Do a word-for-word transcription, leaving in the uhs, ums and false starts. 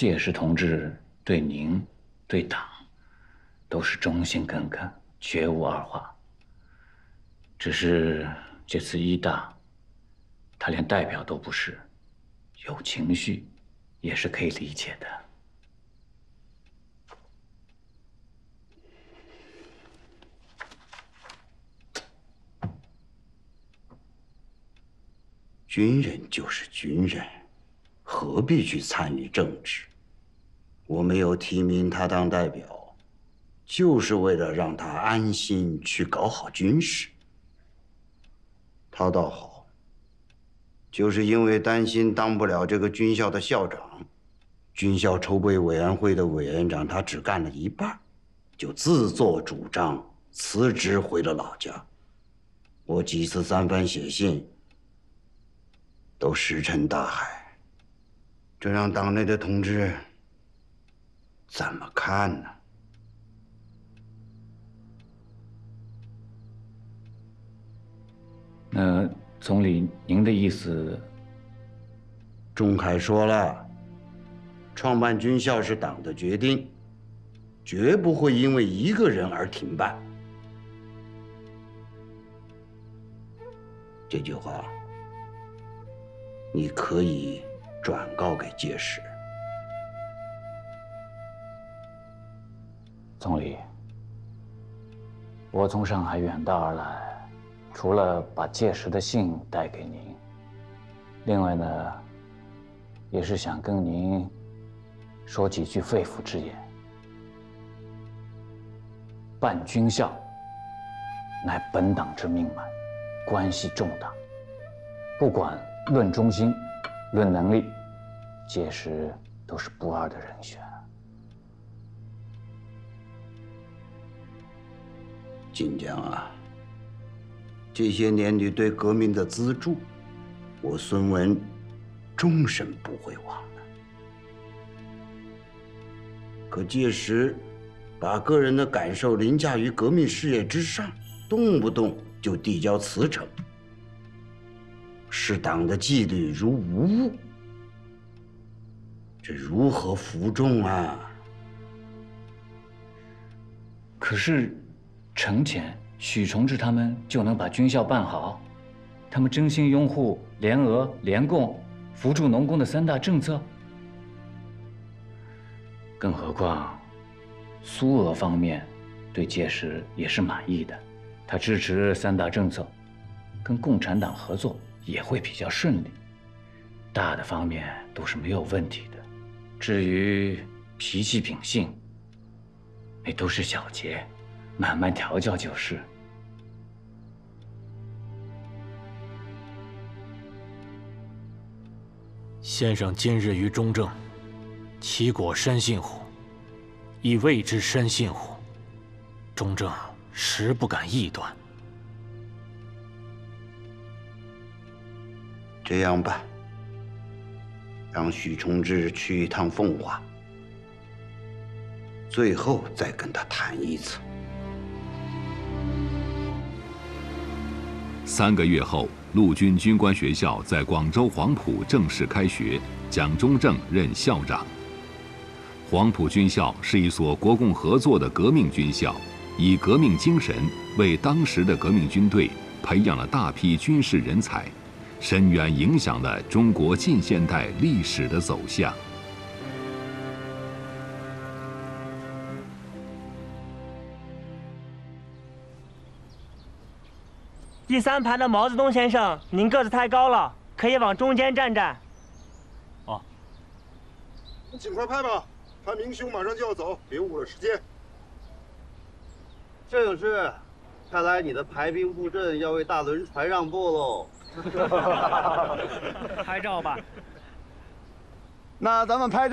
介石同志对您、对党，都是忠心耿耿，绝无二话。只是这次一大，他连代表都不是，有情绪，也是可以理解的。 军人就是军人，何必去参与政治？我没有提名他当代表，就是为了让他安心去搞好军事。他倒好，就是因为担心当不了这个军校的校长，军校筹备委员会的委员长他只干了一半，就自作主张辞职回了老家。我几次三番写信，都石沉大海，这让党内的同志怎么看呢？ 那总理，您的意思？ 仲恺说了，创办军校是党的决定，绝不会因为一个人而停办。这句话，你可以转告给介石。 总理，我从上海远道而来，除了把介石的信带给您，另外呢，也是想跟您说几句肺腑之言。办军校，乃本党之命脉，关系重大。不管论忠心，论能力，介石都是不二的人选。 晋江啊，这些年你对革命的资助，我孙文终身不会忘的。可届时，把个人的感受凌驾于革命事业之上，动不动就递交辞呈，视党的纪律如无物，这如何服众啊？ 可是，程潜、许崇智他们就能把军校办好？他们真心拥护联俄、联共、扶助农工的三大政策？更何况，苏俄方面对介石也是满意的，他支持三大政策，跟共产党合作也会比较顺利，大的方面都是没有问题的。至于脾气秉性，那都是小节，慢慢调教就是。 先生今日于中正，其果深信乎？亦未知深信乎？中正实不敢臆断。 这样吧，让许崇智去一趟奉化，最后再跟他谈一次。 三个月后，陆军军官学校在广州黄埔正式开学，蒋中正任校长。黄埔军校是一所国共合作的革命军校，以革命精神为当时的革命军队培养了大批军事人才，深远影响了中国近现代历史的走向。 第三排的毛泽东先生，您个子太高了，可以往中间站站。 哦， 你尽快拍吧，看明兄马上就要走，别误了时间。 摄影师，看来你的排兵布阵要为大轮船让步喽。 拍照吧。 那咱们拍照。